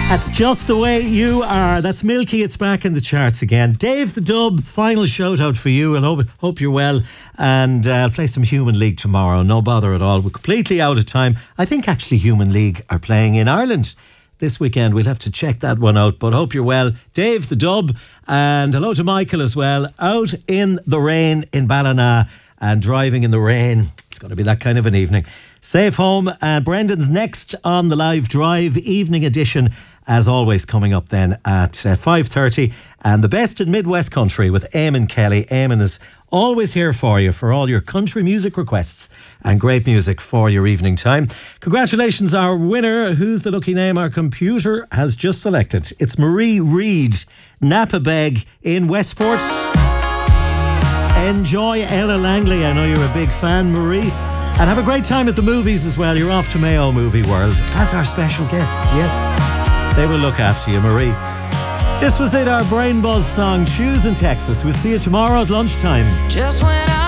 That's just the way you are. That's Milky. It's back in the charts again. Dave the Dub, final shout out for you, and hope you're well. And I'll play some Human League tomorrow. No bother at all. We're completely out of time. I think actually Human League are playing in Ireland this weekend. We'll have to check that one out. But hope you're well. Dave the Dub, and hello to Michael as well. Out in the rain in Ballina and driving in the rain. It's going to be that kind of an evening. Safe home. Brendan's next on the live drive, evening edition, as always, coming up then at 5:30. And the best in Midwest country with Eamon Kelly. Eamon is always here for you for all your country music requests and great music for your evening time. Congratulations, our winner. Who's the lucky name our computer has just selected? It's Marie Reid, Napa Beg in Westport. Enjoy Ella Langley. I know you're a big fan, Marie. And have a great time at the movies as well. You're off to Mayo Movie World as our special guests. Yes, they will look after you, Marie. This was it, our Brain Buzz song, Shoes in Texas. We'll see you tomorrow at lunchtime. Just when I